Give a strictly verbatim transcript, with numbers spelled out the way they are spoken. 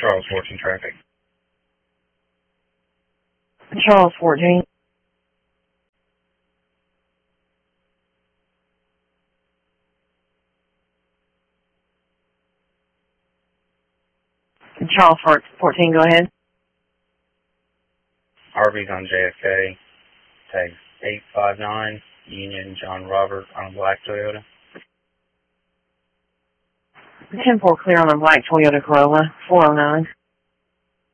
Charles fourteen traffic. Charles fourteen. Charles fourteen, go ahead. R V's on J F K. Tag eight five nine. Union John Robert on a black Toyota. ten four clear on a black Toyota Corolla, four oh nine.